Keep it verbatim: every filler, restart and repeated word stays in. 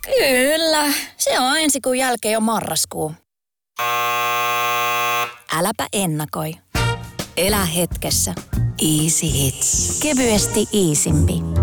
Kyllä, se on ensi kuun jälkeen jo marraskuu. Äläpä ennakoi. Elä hetkessä. Easy Hits. Kevyesti iisimpi.